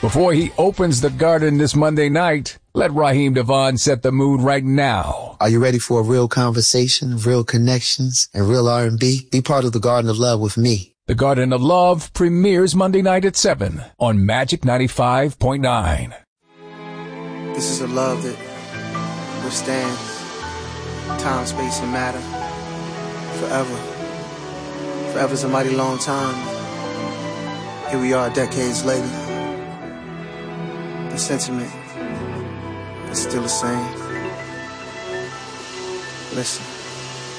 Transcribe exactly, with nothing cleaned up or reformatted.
Before he opens the Garden this Monday night, let Raheem DeVaughn set the mood right now. Are you ready for a real conversation, real connections, and real R and B? Be part of the Garden of Love with me. The Garden of Love premieres Monday night at seven on Magic ninety-five point nine. This is a love that withstands time, space, and matter forever. Forever's a mighty long time. Here we are decades later. The sentiment is still the same. Listen.